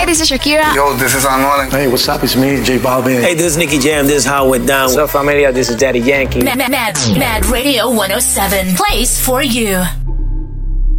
Hey, this is Shakira. Yo, this is Anuel. Hey, what's up? It's me, J Balvin. Hey, this is Nicky Jam. This is How It Went Down. What's up, familia? This is Daddy Yankee. Mad Radio 107. Plays for you.